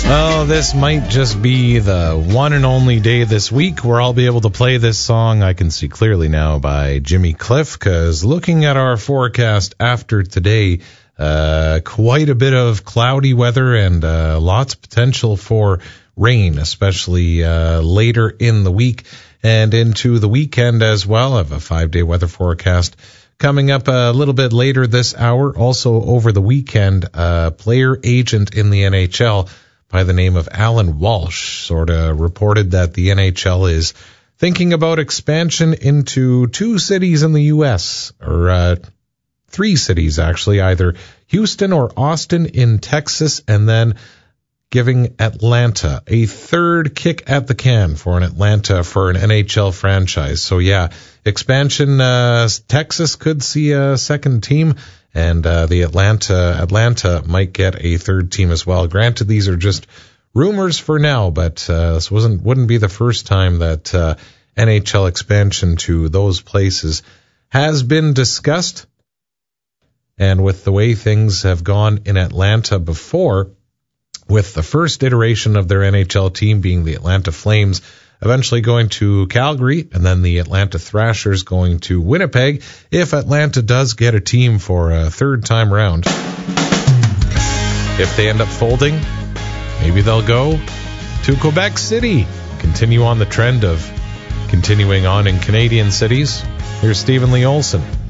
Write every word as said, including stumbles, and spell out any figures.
Well, this might just be the one and only day this week where I'll be able to play this song, I Can See Clearly Now, by Jimmy Cliff, because looking at our forecast after today, uh, quite a bit of cloudy weather and uh, lots of potential for rain, especially uh, later in the week and into the weekend as well. I have a five-day weather forecast coming up a little bit later this hour. Also over the weekend, uh, player agent in the N H L by the name of Alan Walsh sort of reported that the N H L is thinking about expansion into two cities in the U S, or uh, three cities actually, either Houston or Austin in Texas, and then giving Atlanta a third kick at the can for an Atlanta for an N H L franchise. So yeah, expansion, uh, Texas could see a second team, and uh, the Atlanta Atlanta might get a third team as well. Granted, these are just rumors for now, but uh, this wasn't wouldn't be the first time that uh, N H L expansion to those places has been discussed. And with the way things have gone in Atlanta before, with the first iteration of their N H L team being the Atlanta Flames, eventually going to Calgary, and then the Atlanta Thrashers going to Winnipeg, if Atlanta does get a team for a third time round. If they end up folding, maybe they'll go to Quebec City. Continue on the trend of continuing on in Canadian cities. Here's Stephen Lee Olson.